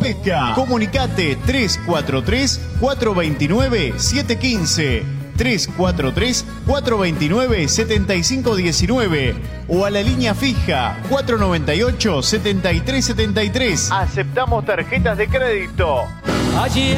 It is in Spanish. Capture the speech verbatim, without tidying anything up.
Oreja. Comunicate tres cuatro tres, cuatro dos nueve, siete uno cinco, tres cuatro tres, cuatro dos nueve, siete cinco uno nueve o a la línea fija cuatro nueve ocho, siete tres siete tres. Aceptamos tarjetas de crédito. Allí